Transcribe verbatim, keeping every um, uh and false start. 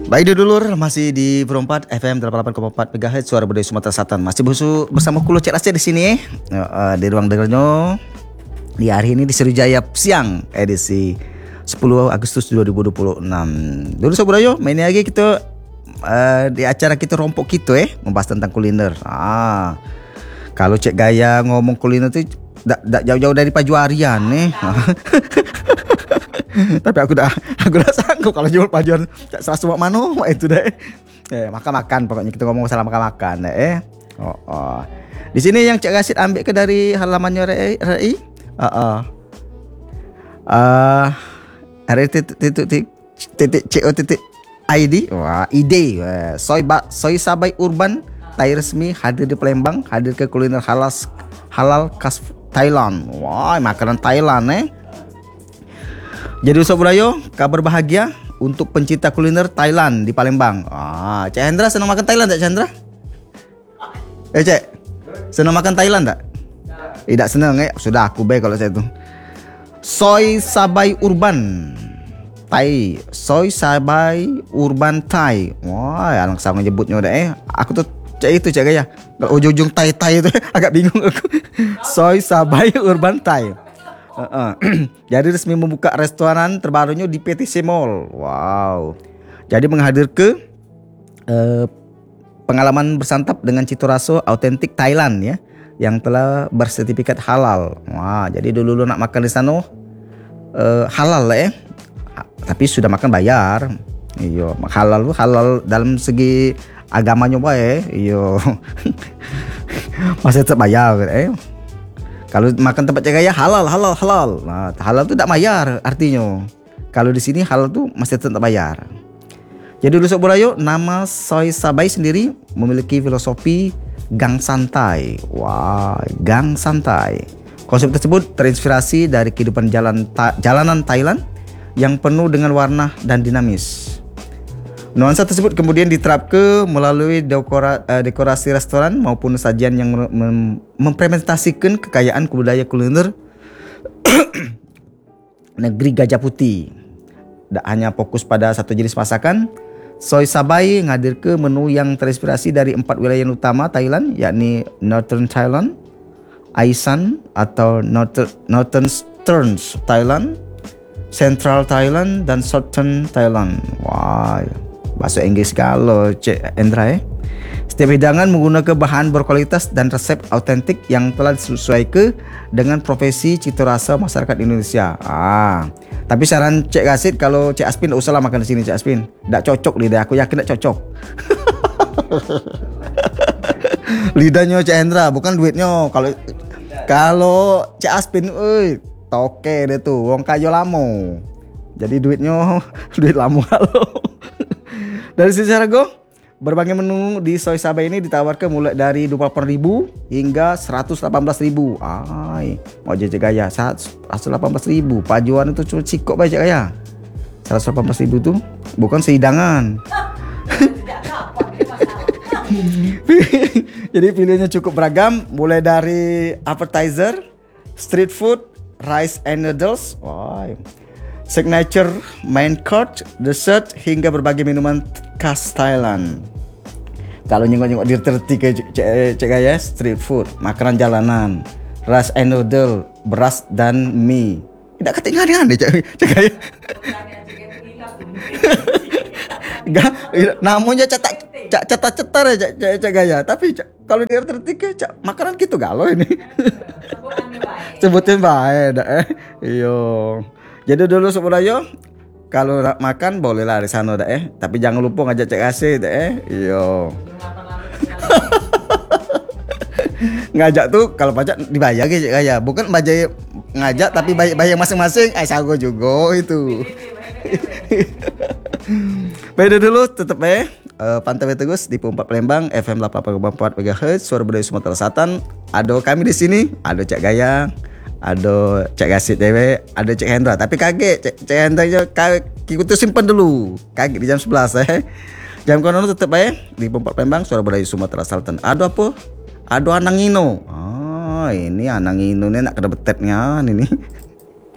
Baik dulur, masih di Perempat F M delapan puluh delapan koma empat MHz Suara Budaya Sumatera Selatan. Masih bersama bersama Kulo Cek Aceh di sini uh, di ruang dengarnya. Di hari ini di Sriwijaya Siang edisi sepuluh Agustus dua ribu dua puluh enam. Dulu Sobat Budaya, main lagi kita uh, di acara kita rompok kita eh membahas tentang kuliner. Ah. Kalau Cek Gaya ngomong kuliner tuh dak jauh-jauh dari pajuarian nih. Tapi aku dah aku dah sanggup kalau jual pajuan serasa mak mano itu deh. Eh makan-makan pokoknya kita ngomong masalah makan-makan eh. Oh, oh. Di sini yang Cek Rasid ambil ke dari halamannya R I. Heeh. Ah, R I titik titik titik C O titik I D. Wah, ide. Soy ba, soy sabai urban Thai resmi hadir di Palembang, hadir ke kuliner halal halal khas Thailand. Wah, makanan Thailand eh. Jadi Sobat Budaya, kabar bahagia untuk pencinta kuliner Thailand di Palembang. Ah, Cek Hendra senang makan Thailand tak Cek Hendra? Eh Cek, senang makan Thailand tak? Tidak senang eh, sudah aku baik kalau saya tuh. Soy Sabai Urban Thai, Soy Sabai Urban Thai. Wah, alang sama nyebutnya udah eh. Aku tuh Cek itu Cek Gaya. Kalau ujung-ujung Thai-Thai itu agak bingung aku. Soy Sabai Urban Thai. Uh, uh. Jadi resmi membuka restoran terbarunya di P T C Mall. Wow. Jadi menghadir ke uh, pengalaman bersantap dengan cita rasa autentik Thailand ya, yang telah bersertifikat halal. Wah, jadi dulu nak makan di sana uh, halal lah ya. Tapi sudah makan bayar. Iyo, halal halal dalam segi agamanya bae. Iyo. Masih tetap bayar eh. Kalau makan tempat Cek Gaya halal, halal, halal. Nah, halal itu tidak bayar artinya. Kalau di sini halal itu masih tetap bayar. Jadi dulu Sobat Budaya, nama Soy Sabai sendiri memiliki filosofi gang santai. Wah, gang santai. Konsep tersebut terinspirasi dari kehidupan jalan ta- jalanan Thailand yang penuh dengan warna dan dinamis. Nuansa tersebut kemudian diterapkan melalui dekora, uh, dekorasi restoran maupun sajian yang mem- mem- mempresentasikan kekayaan budaya kuliner negeri Gajah Putih. Tak hanya fokus pada satu jenis masakan, Soy Sabai ngadir ke menu yang terinspirasi dari empat wilayah utama Thailand, yakni Northern Thailand, Isan atau Northern, Northern Thailand, Central Thailand, dan Southern Thailand. Wah. Wow. Bahasa Inggris kalau Cek Endra eh. Setiap hidangan menggunakan bahan berkualitas dan resep autentik yang telah disesuaikan dengan profesi cita rasa masyarakat Indonesia. Ah, tapi saran Cek Rasid kalau Cek Aspin tak usahlah makan di sini Cek Aspin. Tak cocok lidah aku, yakin tak cocok. Lidahnya Cek Endra bukan duitnya. Kalau kalau Cek Aspin, euy, toke dia tuh, wong kayo lamo. Jadi duitnya duit lamo kalau. Dari sisi harga, berbagai menu di Soy Sabai ini ditawarkan mulai dari dua puluh delapan ribu hingga seratus delapan belas ribu. Ay, mau Cek Gaya seratus delapan belas ribu. Pajuan itu cuma cikok baik Cek Gaya. seratus delapan belas ribu tuh bukan sehidangan. Jadi pilihannya cukup beragam, mulai dari appetizer, street food, rice and noodles. Wow. Signature main course, dessert hingga berbagai minuman khas Thailand. Kalau nyengok-nyengok di terti ke Cek Gaya, street food, makanan jalanan, rice and noodle, beras dan mie. Tidak ketinggalan deh Cek Gaya. Enggak, namanya cetak cetak cetar ya Cek Gaya. Tapi kalau di terti ke makanan gitu galau ini. Sebutin baik, dah eh. Iyo. Jadi dulu Sobat Budaya, kalau nak makan bolehlah di sana dah eh, tapi jangan lupa ngajak Cek Rasid dah eh. Iyo. Ngajak tuh kalau pajak dibayar ke Cek Gaya, bukan bayar ngajak tapi bayar, bayar masing-masing. Eh sago juga itu. Beda dulu tetap eh uh, pantau terus di Perempat Palembang F M delapan puluh delapan koma empat MHz Suara Budaya Sumatera Selatan. Ada kami di sini, ada Cek Gaya, ada Cek Rasid dewe, ada Cek Hendra. Tapi kaget Cek, Cek Hendra kita simpan dulu. Kaget di jam sebelas eh. Jam kono tetap eh di Perempat Palembang Suara Budaya Sumatera Selatan. Ada apa? Ada Anangino. Oh, ini Anangino ini nak kedebetetnya ini.